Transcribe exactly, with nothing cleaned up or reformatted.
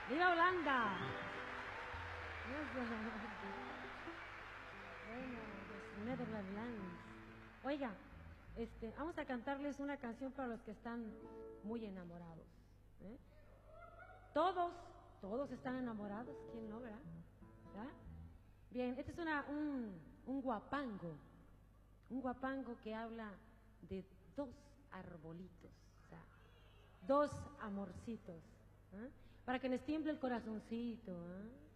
¡Viva Holanda! Eso. Bueno, los Netherlands. Oiga, este, vamos a cantarles una canción para los que están muy enamorados. ¿eh? Todos, todos están enamorados. ¿Quién no, verdad? ¿verdad? Bien, este es una, un, un guapango. Un guapango que habla de dos arbolitos, o sea, dos amorcitos, ¿eh? para que les tiemble el corazoncito. ¿eh?